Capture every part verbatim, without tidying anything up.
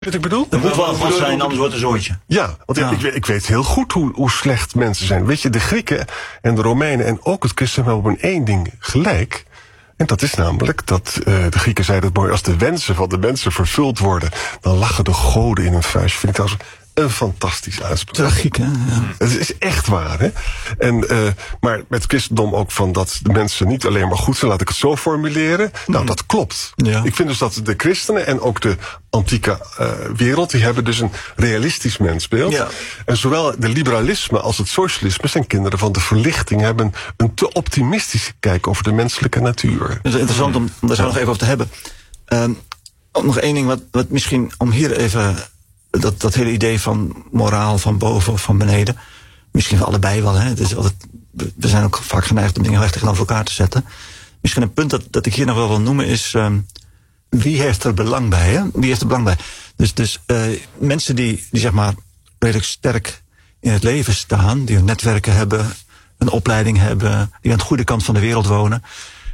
Wat ik bedoel? Er moet wel vast zijn, anders wordt het een zooitje. Ja, want ja. Ik, ik weet heel goed hoe, hoe slecht mensen zijn. Weet je, de Grieken en de Romeinen en ook het christendom hebben op één ding gelijk. En dat is namelijk dat uh, de Grieken zeiden het mooi, als de wensen van de mensen vervuld worden, dan lachen de goden in een vuist. Vind ik trouwens een fantastisch uitspraak. Tragiek, hè? Ja. Het is echt waar, hè? En, uh, maar met het christendom ook van dat de mensen niet alleen maar goed zijn, laat ik het zo formuleren. Nou, mm. dat klopt. Ja. Ik vind dus dat de christenen en ook de antieke uh, wereld, die hebben dus een realistisch mensbeeld. Ja. En zowel de liberalisme als het socialisme zijn kinderen van de verlichting, hebben een te optimistische kijk over de menselijke natuur. Het is interessant om daar zo ja. nog even over te hebben. Um, nog één ding, wat, wat misschien om hier even Dat, dat hele idee van moraal, van boven of van beneden. Misschien van allebei wel. Hè. Het is altijd, we zijn ook vaak geneigd om dingen heel erg tegenover elkaar te zetten. Misschien een punt dat, dat ik hier nog wel wil noemen is, Um, wie heeft er belang bij? Hè? Wie heeft er belang bij? Dus, dus uh, mensen die, die zeg maar redelijk sterk in het leven staan, die hun netwerken hebben, een opleiding hebben, die aan de goede kant van de wereld wonen,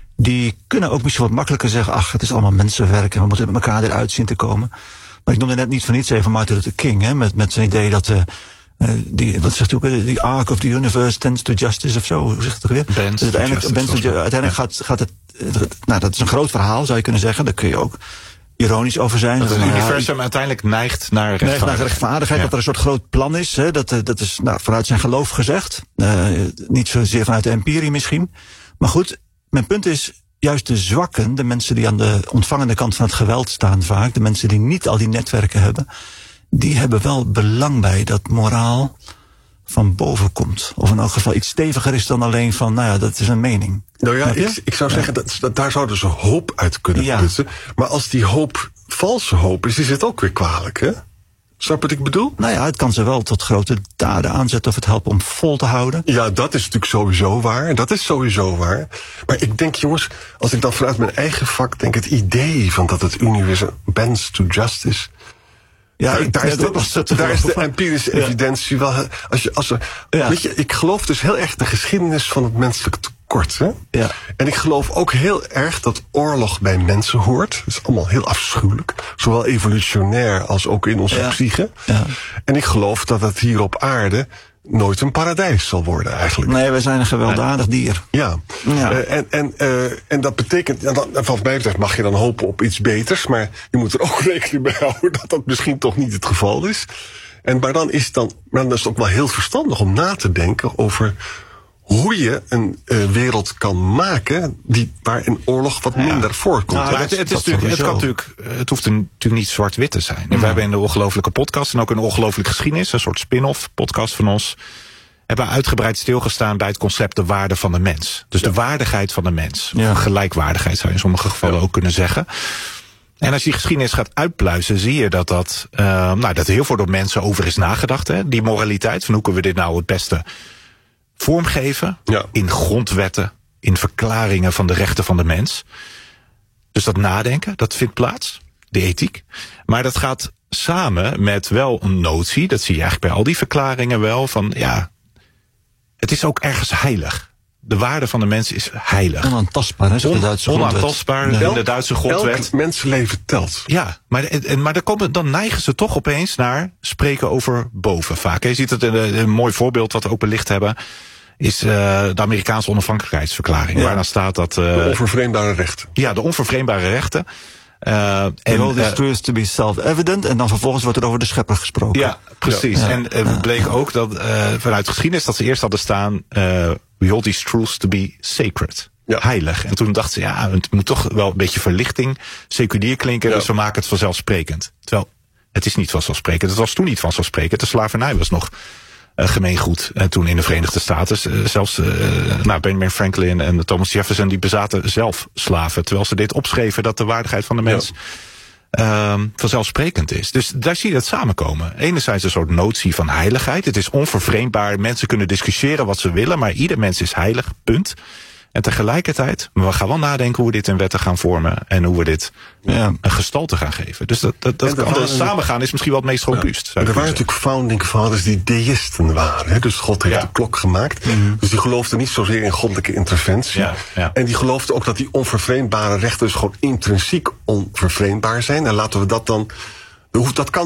die kunnen ook misschien wat makkelijker zeggen, ach, het is allemaal mensenwerk en we moeten met elkaar eruit zien te komen. Maar ik noemde net niet voor niets even Martin Luther King, hè, met, met zijn idee dat, uh, die, wat zegt hij ook, the arc of the universe tends to justice of zo, hoe zegt het ook weer? Bends dus uiteindelijk, bends to, uiteindelijk ja. gaat, gaat het, nou dat is een groot verhaal, zou je kunnen zeggen, daar kun je ook ironisch over zijn. Dat het universum ja, uiteindelijk neigt naar rechtvaardigheid. Neigt naar rechtvaardigheid, ja. Dat er een soort groot plan is, hè, dat, dat is nou, vanuit zijn geloof gezegd, uh, niet zozeer vanuit de empirie misschien. Maar goed, mijn punt is, juist de zwakken, de mensen die aan de ontvangende kant van het geweld staan vaak, de mensen die niet al die netwerken hebben, die hebben wel belang bij dat moraal van boven komt. Of in elk geval iets steviger is dan alleen van, nou ja, dat is een mening. Nou ja, ik, ik zou zeggen, dat, dat daar zouden ze hoop uit kunnen ja. putten. Maar als die hoop valse hoop is, is het ook weer kwalijk, hè? Snap wat ik bedoel? Nou ja, het kan ze wel tot grote daden aanzetten of het helpt om vol te houden. Ja, dat is natuurlijk sowieso waar. Dat is sowieso waar. Maar ik denk, jongens, als ik dan vanuit mijn eigen vak denk, het idee van dat het universum bends to justice. Ja, daar, ik, daar, is, de, de, daar is de empirische ja. evidentie wel. Als je, als er, ja. Weet je, ik geloof dus heel erg de geschiedenis van het menselijk tekort. Hè? Ja. En ik geloof ook heel erg dat oorlog bij mensen hoort. Dat is allemaal heel afschuwelijk. Zowel evolutionair als ook in onze ja. psyche. Ja. En ik geloof dat het hier op aarde nooit een paradijs zal worden eigenlijk. Nee, wij zijn een gewelddadig dier. Ja, ja. Uh, en, en, uh, en dat betekent, en dan, van mij betreft mag je dan hopen op iets beters, maar je moet er ook rekening mee houden dat dat misschien toch niet het geval is. En maar dan is het dan, maar dan is het ook wel heel verstandig om na te denken over hoe je een uh, wereld kan maken die, waar een oorlog wat minder ja. voorkomt. Nou, het, het, is natuurlijk, het, kan natuurlijk, het hoeft natuurlijk niet zwart-wit te zijn. En we hebben in de Ongelofelijke podcast en ook een Ongelofelijke Geschiedenis, een soort spin-off podcast van ons, hebben uitgebreid stilgestaan bij het concept de waarde van de mens. Dus ja. de waardigheid van de mens. Ja. Of gelijkwaardigheid zou je in sommige gevallen ja. ook kunnen zeggen. En als je die geschiedenis gaat uitpluizen, zie je dat, dat, uh, nou, dat er heel veel door mensen over is nagedacht. Hè? Die moraliteit, van hoe kunnen we dit nou het beste vormgeven, ja. in grondwetten, in verklaringen van de rechten van de mens. Dus dat nadenken, dat vindt plaats, de ethiek. Maar dat gaat samen met wel een notie, dat zie je eigenlijk bij al die verklaringen wel, van ja, het is ook ergens heilig. De waarde van de mens is heilig. Onaantastbaar, hè, de Duitse grondwet. Onaantastbaar, ja. in de Duitse grondwet. Elk mensenleven telt. Ja, maar, maar dan, komen, dan neigen ze toch opeens naar spreken over boven vaak. Je ziet het, een, een mooi voorbeeld wat we ook belicht hebben, is uh, de Amerikaanse onafhankelijkheidsverklaring. Ja. Waarna staat dat Uh, de onvervreemdbare rechten. Ja, de onvervreemdbare rechten. Uh, en all this truth to be self-evident. En dan vervolgens wordt er over de schepper gesproken. Ja, precies. Ja. En het uh, bleek ook dat uh, vanuit geschiedenis dat ze eerst hadden staan, Uh, we hold these truths to be sacred. Ja. Heilig. En toen dachten ze, ja, het moet toch wel een beetje verlichting, seculier klinken, ja. dus we maken het vanzelfsprekend. Terwijl, het is niet vanzelfsprekend. Het was toen niet vanzelfsprekend. De slavernij was nog uh, gemeengoed uh, toen in de Verenigde Staten. Uh, zelfs uh, nou, Benjamin Franklin en Thomas Jefferson, die bezaten zelf slaven. Terwijl ze dit opschreven, dat de waardigheid van de mens ja. um, vanzelfsprekend is. Dus daar zie je dat samenkomen. Enerzijds een soort notie van heiligheid. Het is onvervreemdbaar. Mensen kunnen discussiëren wat ze willen, maar ieder mens is heilig, punt. En tegelijkertijd, we gaan wel nadenken hoe we dit in wetten gaan vormen en hoe we dit ja. een gestalte gaan geven. Dus dat, dat, dat kan waren, samengaan is misschien wel het meest robuust. Ja, er waren natuurlijk founding fathers die deïsten waren. Hè? Dus God heeft ja. de klok gemaakt. Mm-hmm. Dus die geloofden niet zozeer in goddelijke interventie. Ja, ja. En die geloofden ook dat die onvervreemdbare rechten dus gewoon intrinsiek onvervreemdbaar zijn. En laten we dat dan Dat kan